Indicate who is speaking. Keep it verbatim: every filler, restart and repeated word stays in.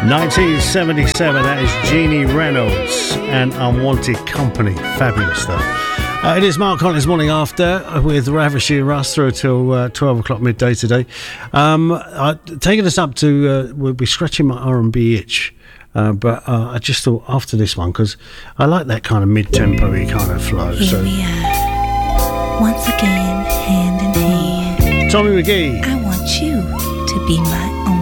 Speaker 1: nineteen seventy-seven, that is Jeannie Reynolds and Unwanted Company. Fabulous stuff. Uh, it is Mark Collins Morning After with Ravishing and Russ through till uh, twelve o'clock midday today. Um, uh, taking us up to, uh, we'll be scratching my R and B itch. Uh, but uh, I just thought after this one, because I like that kind of mid-tempo-y kind of flow.
Speaker 2: Here
Speaker 1: so.
Speaker 2: we are, once again, hand in hand.
Speaker 1: Tommy McGee.
Speaker 2: I want you to be my own.